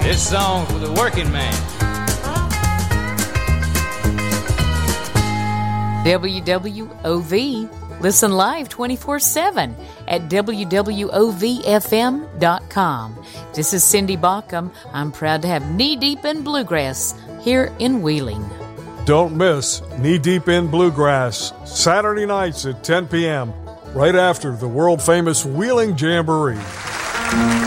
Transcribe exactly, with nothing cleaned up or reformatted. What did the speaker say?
This song for the working man. W W O V. Listen live twenty-four seven at W W O V F M dot com. This is Cindy Baucom. I'm proud to have Knee Deep in Bluegrass here in Wheeling. Don't miss Knee Deep in Bluegrass, Saturday nights at ten p.m., right after the world-famous Wheeling Jamboree.